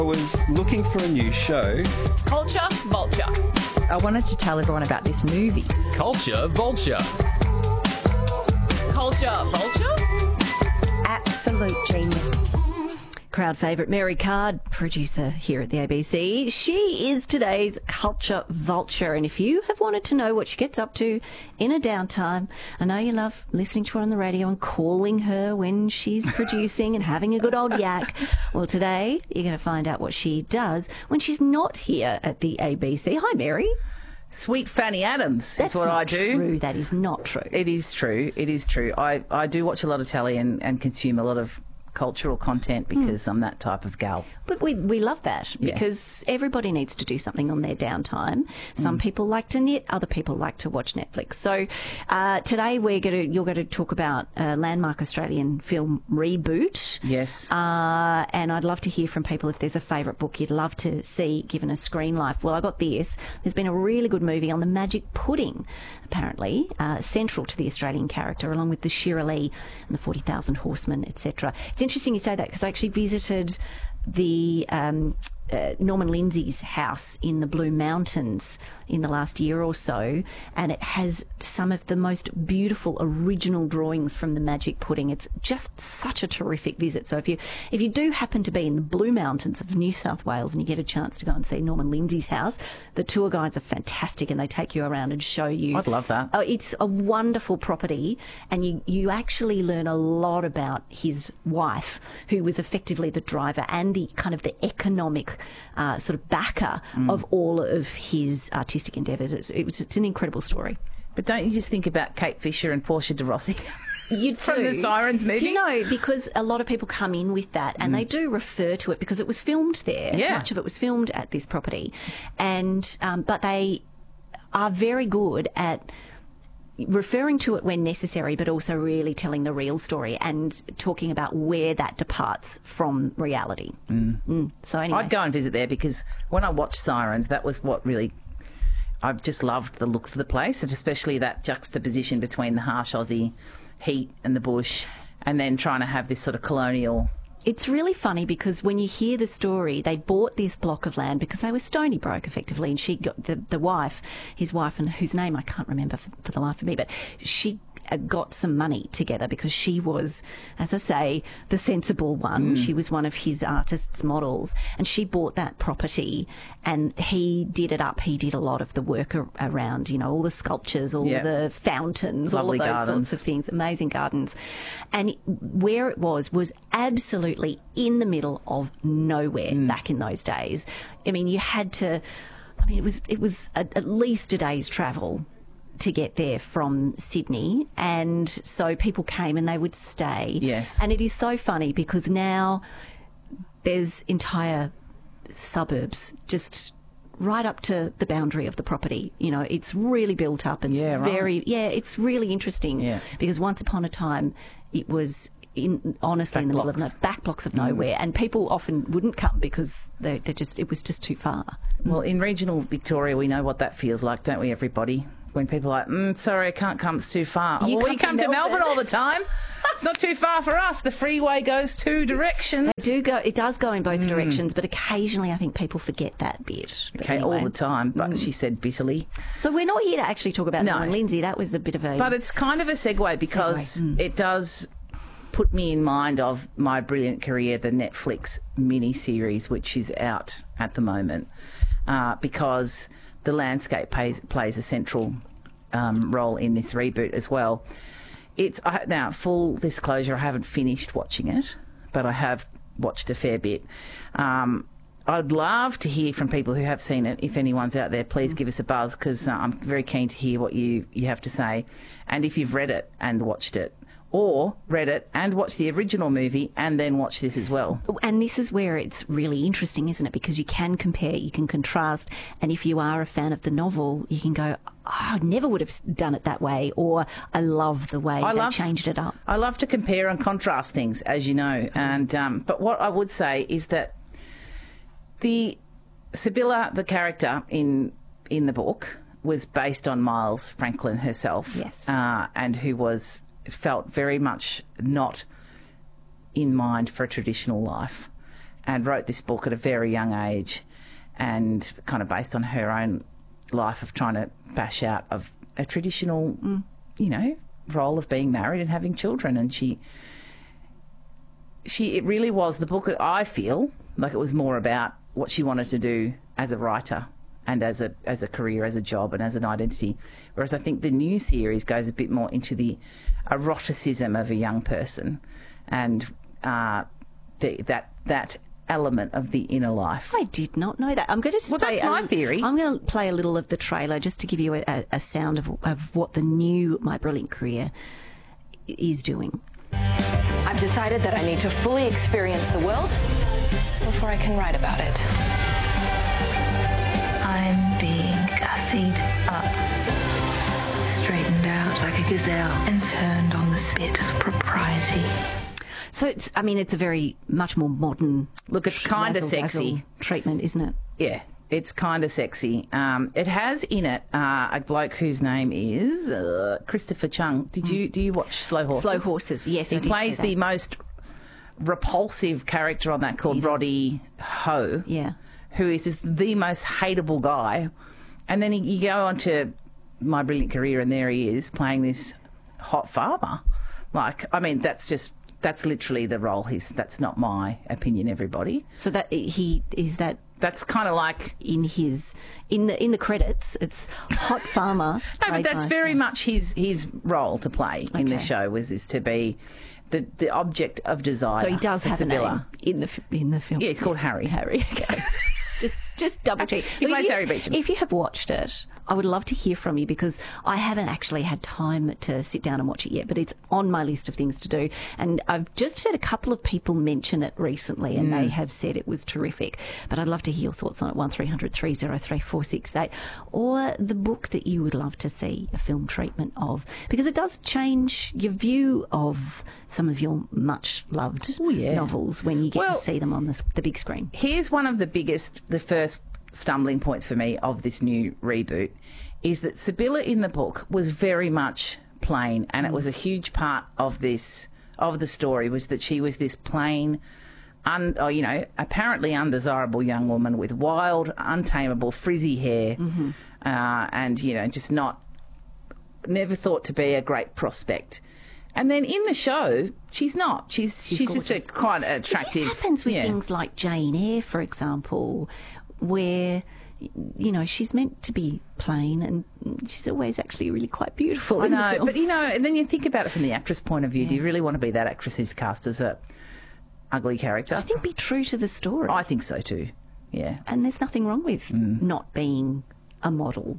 I was looking for a new show. Culture Vulture. I wanted to tell everyone about this movie. Culture Vulture. Culture Vulture? Absolute genius. Crowd favourite Mary Card, producer here at the ABC. She is today's Culture Vulture, and if you have wanted to know what she gets up to in her downtime, I know you love listening to her on the radio and calling her when she's producing and having a good old yak. Well, today you're going to find out what she does when she's not here at the ABC. Hi, Mary. Sweet Fanny Adams That's is what not I do. True. That is not true. It is true. It is true. I do watch a lot of telly and consume a lot of cultural content because I'm that type of gal. But we love that because everybody needs to do something on their downtime. Some people like to knit, other people like to watch Netflix. So today you're going to talk about a landmark Australian film Reboot. Yes. And I'd love to hear from people if there's a favourite book you'd love to see given a screen life. Well, I got this. There's been a really good movie on the magic pudding, apparently, central to the Australian character, along with the Shirley and the 40,000 Horsemen, etc. It's interesting you say that because I actually visited the Norman Lindsay's house in the Blue Mountains in the last year or so, and it has some of the most beautiful original drawings from the magic pudding. It's just such a terrific visit. So if you do happen to be in the Blue Mountains of New South Wales and you get a chance to go and see Norman Lindsay's house, the tour guides are fantastic and they take you around and show you. I'd love that. Oh, it's a wonderful property, and you actually learn a lot about his wife, who was effectively the driver and the kind of the economic sort of backer of all of his artistic endeavours. It's an incredible story. But don't you just think about Kate Fisher and Portia de Rossi? You From the Sirens movie? Do you know, because a lot of people come in with that and they do refer to it because it was filmed there. Yeah. Much of it was filmed at this property. And but they are very good at referring to it when necessary, but also really telling the real story and talking about where that departs from reality. So anyway. I'd go and visit there because when I watched Sirens, that was what really... I've just loved the look of the place, and especially that juxtaposition between the harsh Aussie heat and the bush, and then trying to have this sort of colonial... It's really funny because when you hear the story, they bought this block of land because they were stony broke, effectively, and she got the wife, his wife, and whose name I can't remember for the life of me, but she got some money together because she was, as I say, the sensible one. She was one of his artist's models, and she bought that property and he did it up. He did a lot of the work around, you know, all the sculptures, all the fountains, Lovely all of those gardens. sorts of things, amazing gardens. And where it was absolutely in the middle of nowhere back in those days. I mean, you had to, it was at least a day's travel to get there from Sydney, and so people came and they would stay. Yes. And it is so funny because now there's entire suburbs just right up to the boundary of the property. You know, it's really built up and it's really interesting because once upon a time it was in the middle of the back blocks of nowhere, and people often wouldn't come because it was just too far. Well, in regional Victoria, we know what that feels like, don't we, everybody? When people are like, sorry, I can't come, it's too far. We come to Melbourne all the time. It's not too far for us. The freeway goes two directions. It does go in both directions, but occasionally I think people forget that bit. But anyway. All the time, but she said bitterly. So we're not here to actually talk about Norman Lindsay. That was a bit of a... But it's kind of a segue because it does put me in mind of My Brilliant Career, the Netflix mini-series, which is out at the moment, because the landscape plays a central role in this reboot as well. Now, full disclosure, I haven't finished watching it, but I have watched a fair bit. I'd love to hear from people who have seen it. If anyone's out there, please give us a buzz because I'm very keen to hear what you have to say. And if you've read it and watched it, or read it and watched the original movie and then watch this as well. And this is where it's really interesting, isn't it? Because you can compare, you can contrast, and if you are a fan of the novel, you can go, I never would have done it that way, or I love the way they changed it up. I love to compare and contrast things, as you know. And but what I would say is that the Sibylla, the character in the book, was based on Miles Franklin herself. Yes. And who felt very much not in mind for a traditional life. and wrote this book at a very young age, and kind of based on her own life of trying to bash out of a traditional, role of being married and having children. And it really was the book. I feel like it was more about what she wanted to do as a writer and as a career, as a job, and as an identity. Whereas I think the new series goes a bit more into the eroticism of a young person and that element of the inner life. I did not know that. I'm going to that's my theory. I'm going to play a little of the trailer just to give you a sound of what the new My Brilliant Career is doing. I've decided that I need to fully experience the world before I can write about it. I'm being gussied up, straightened out like a gazelle, and turned on the spit of propriety. So it's a very much more modern. Look, it's kind of sexy treatment, isn't it? Yeah, it's kind of sexy. It has in it a bloke whose name is Christopher Chung. Do you watch Slow Horses? Slow Horses, yes. He plays the most repulsive character on that called Roddy Ho. Yeah. Who is just the most hateable guy. And then you go on to My Brilliant Career, and there he is playing this hot farmer. That's literally the role. That's not my opinion, everybody. So that's kind of like in the credits, it's hot farmer. No, but that's very much his role to play in the show is to be the object of desire. So he does have Sibylla. a name in the film. Yeah, he's called Harry. Harry. Okay. Just double check. He plays Harry Beecham. If you have watched it, I would love to hear from you, because I haven't actually had time to sit down and watch it yet, but it's on my list of things to do. And I've just heard a couple of people mention it recently, and they have said it was terrific. But I'd love to hear your thoughts on it, 1300 303 468, or the book that you would love to see a film treatment of, because it does change your view of some of your much-loved novels when you get to see them on the big screen. Here's one of the first stumbling points for me of this new reboot, is that Sibylla in the book was very much plain, and it was a huge part of the story, was that she was this plain, apparently undesirable young woman with wild, untamable, frizzy hair, and just never thought to be a great prospect. And then in the show, she's not. She's just a quite attractive. It happens with things like Jane Eyre, for example, where she's meant to be plain, and she's always actually really quite beautiful. I know, but and then you think about it from the actress point of view. Do you really want to be that actress who's cast as a ugly character? I think be true to the story. I think so too. Yeah, and there's nothing wrong with not being a model,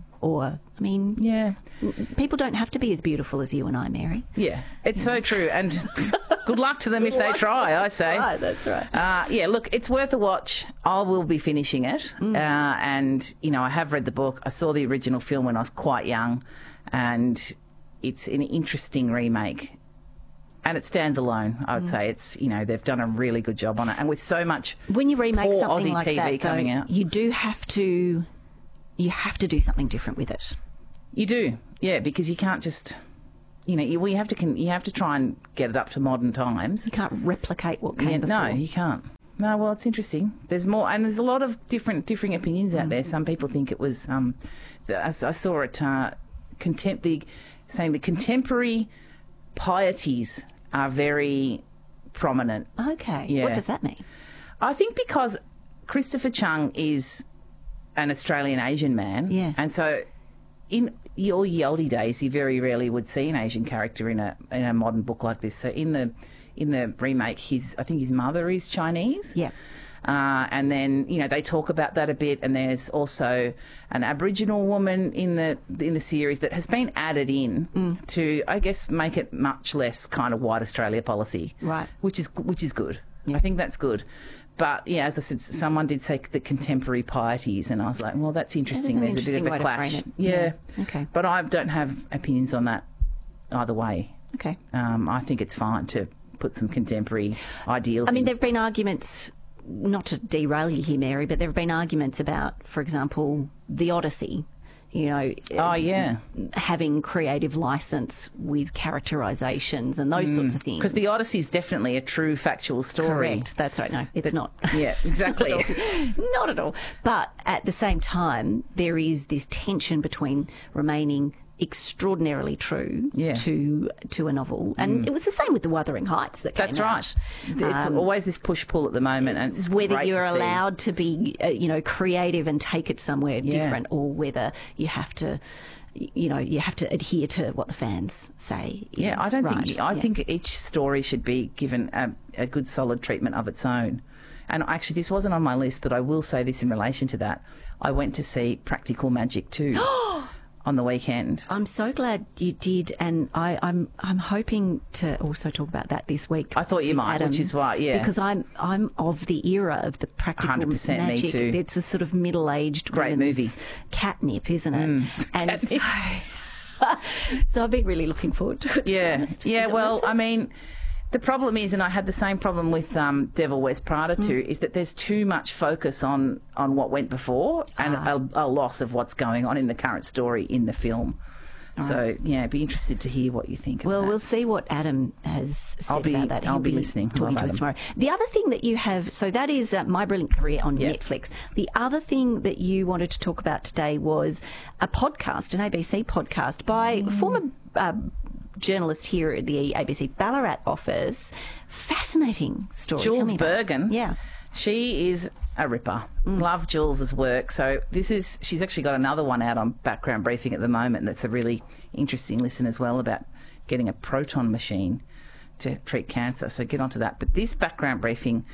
people don't have to be as beautiful as you and I, Mary. Yeah, it's so true, and good luck to them if they try, I say. That's right. Look, it's worth a watch. I will be finishing it, and, I have read the book. I saw the original film when I was quite young, and it's an interesting remake. And it stands alone, I would say. It's, they've done a really good job on it. And with so much when you remake poor something Aussie like TV that, coming out, you do have to... You have to do something different with it. You do, yeah, because you can't just, you have to try and get it up to modern times. You can't replicate what came before. No, you can't. No, well, it's interesting. There's more, and there's a lot of differing opinions out there. Some people think it was. I saw it saying the contemporary pieties are very prominent. Okay, yeah. What does that mean? I think because Christopher Chung is an Australian Asian man, and so in the oldie days, you very rarely would see an Asian character in a modern book like this. So in the remake, I think his mother is Chinese. Yeah. And then they talk about that a bit, and there's also an Aboriginal woman in the series that has been added in to, I guess, make it much less kind of white Australia policy, right? Which is good. Yeah. I think that's good. But yeah, as I said, someone did say the contemporary pieties, and I was like, well, that's interesting. There's a bit of a clash. Yeah. Okay. But I don't have opinions on that either way. Okay. I think it's fine to put some contemporary ideals. I mean, there have been arguments, not to derail you here, Mary, but there have been arguments about, for example, the Odyssey. you know, Oh, yeah. having creative license with characterizations and those sorts of things. Because the Odyssey is definitely a true factual story. Correct. That's right. No, it's not. Yeah, exactly. Not at all. But at the same time, there is this tension between remaining extraordinarily true Yeah. to a novel, and it was the same with the Wuthering Heights that came That's out. right. It's always this push-pull at the moment, and it's Whether great you're to see. allowed to be, creative and take it somewhere different, or whether you have to, you have to adhere to what the fans say. Yeah, I is don't right. think. I think each story should be given a good, solid treatment of its own. And actually, this wasn't on my list, but I will say this in relation to that. I went to see Practical Magic 2 on the weekend. I'm so glad you did, and I'm hoping to also talk about that this week. I thought you might, Adam, which is why, yeah. because I'm of the era of the Practical 100% me Magic. too. It's a sort of middle-aged Great women's movie. catnip, isn't it? And Catnip. so I've been really looking forward to it. to be Yeah, honest. yeah. Is it Well, worth it? I mean, the problem is, and I had the same problem with Devil Wears Prada too, is that there's too much focus on what went before and a loss of what's going on in the current story in the film. So, yeah, be interested to hear what you think. Well, of that. we'll see what Adam has said about that. I'll He'll be listening. Talking Love to us Adam. tomorrow. The other thing that you have, so that is My Brilliant Career on Yeah. Netflix. The other thing that you wanted to talk about today was a podcast, an ABC podcast by former journalist here at the ABC Ballarat office. Fascinating story. Tell Jules me about it. Bergen. Yeah. She is a ripper. Love Jules's work. So she's actually got another one out on Background Briefing at the moment that's a really interesting listen as well about getting a proton machine to treat cancer. So get onto that. But this Background Briefing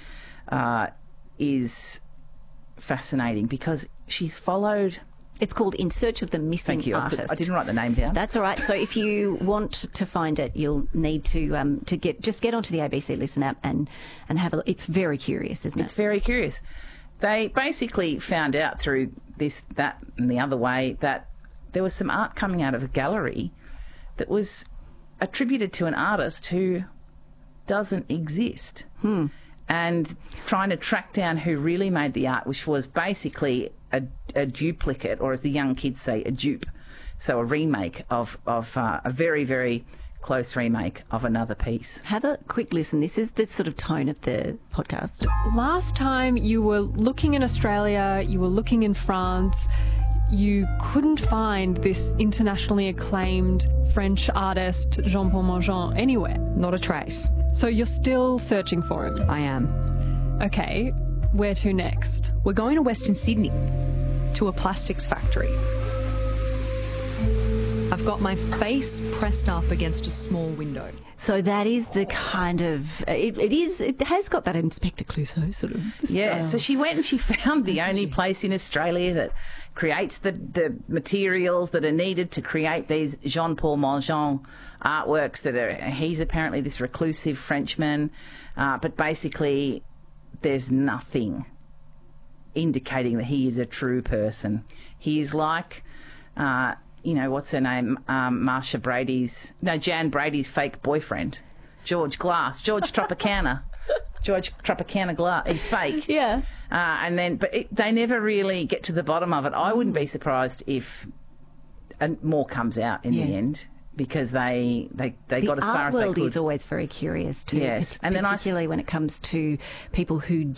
is fascinating because she's followed... It's called In Search of the Missing Thank you. Artist. I didn't write the name down. That's all right. So if you want to find it, you'll need to get onto the ABC Listen app and have a look. It's very curious, isn't It's it? very curious. They basically found out through this, that, and the other way that there was some art coming out of a gallery that was attributed to an artist who doesn't exist. And trying to track down who really made the art, which was basically a duplicate, or as the young kids say, a dupe. So a remake of a very, very close remake of another piece. Have a quick listen. This is the sort of tone of the podcast. Last time you were looking in Australia, you were looking in France, you couldn't find this internationally acclaimed French artist Jean-Paul Montjean anywhere. Not a trace. So you're still searching for him. I am. Okay, where to next? We're going to Western Sydney, to a plastics factory. I've got my face pressed up against a small window. So that is the kind of it has got that Inspector Clouseau sort of Yeah, style. so she went and she found the only place in Australia that creates the materials that are needed to create these Jean-Paul Montjean artworks he's apparently this reclusive Frenchman, but basically there's nothing indicating that he is a true person. He is like... what's her name? Jan Brady's fake boyfriend, George Glass, George Tropicana. George Tropicana Glass. He's fake. Yeah. They never really get to the bottom of it. I wouldn't be surprised if more comes out in the end, because they got as far as they The art world could. is always very curious too. Yes, and then particularly when it comes to people who